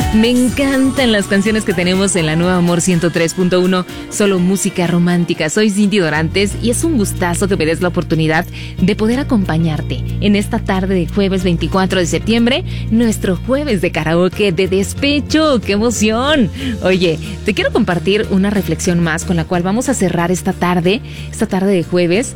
Me encantan las canciones que tenemos en la Nueva Amor 103.1, solo música romántica. Soy Cindy Dorantes y es un gustazo que me des la oportunidad de poder acompañarte en esta tarde de jueves 24 de septiembre, nuestro jueves de karaoke de despecho. ¡Qué emoción! Oye, te quiero compartir una reflexión más con la cual vamos a cerrar esta tarde de jueves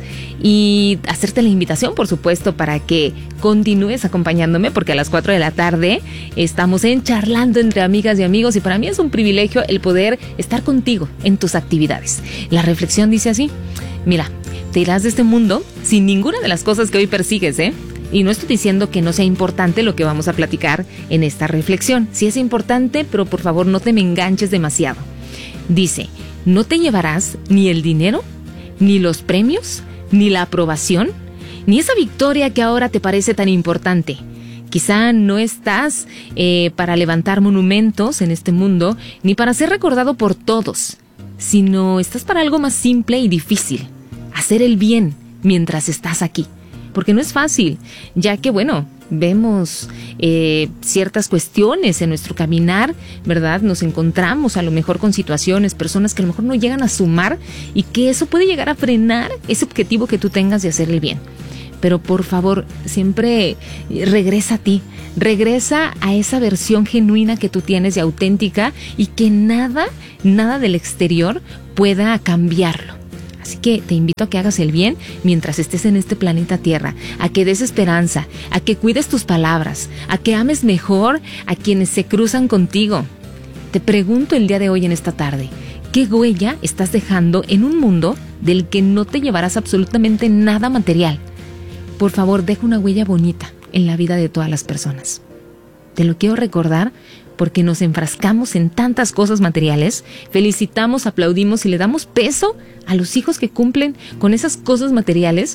y hacerte la invitación, por supuesto, para que continúes acompañándome, porque a las 4 de la tarde estamos en Charlando entre amigas y amigos y para mí es un privilegio el poder estar contigo en tus actividades. La reflexión dice así: mira, te irás de este mundo sin ninguna de las cosas que hoy persigues, Y no estoy diciendo que no sea importante lo que vamos a platicar en esta reflexión. Sí es importante, pero por favor no te me enganches demasiado. Dice, no te llevarás ni el dinero, ni los premios, ni la aprobación, ni esa victoria que ahora te parece tan importante. Quizá no estás para levantar monumentos en este mundo, ni para ser recordado por todos, sino estás para algo más simple y difícil: hacer el bien mientras estás aquí. Porque no es fácil, ya que, vemos ciertas cuestiones en nuestro caminar, ¿verdad? Nos encontramos a lo mejor con situaciones, personas que a lo mejor no llegan a sumar y que eso puede llegar a frenar ese objetivo que tú tengas de hacer el bien. Pero por favor, siempre regresa a ti, regresa a esa versión genuina que tú tienes y auténtica y que nada del exterior pueda cambiarlo. Así que te invito a que hagas el bien mientras estés en este planeta Tierra, a que des esperanza, a que cuides tus palabras, a que ames mejor a quienes se cruzan contigo. Te pregunto el día de hoy en esta tarde, ¿qué huella estás dejando en un mundo del que no te llevarás absolutamente nada material? Por favor, deja una huella bonita en la vida de todas las personas. Te lo quiero recordar porque nos enfrascamos en tantas cosas materiales, felicitamos, aplaudimos y le damos peso a los hijos que cumplen con esas cosas materiales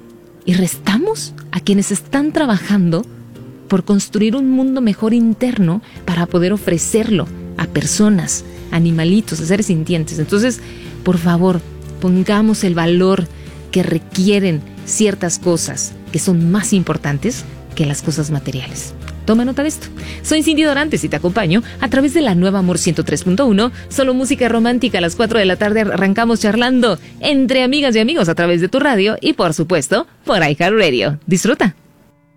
y restamos a quienes están trabajando por construir un mundo mejor interno para poder ofrecerlo a personas, animalitos, a seres sintientes. Entonces, por favor, pongamos el valor que requieren ciertas cosas que son más importantes que las cosas materiales. Toma nota de esto. Soy Cindy Dorantes y te acompaño a través de la Nueva Amor 103.1, solo música romántica. A las 4 de la tarde arrancamos charlando entre amigas y amigos a través de tu radio y por supuesto por iHeartRadio. Disfruta.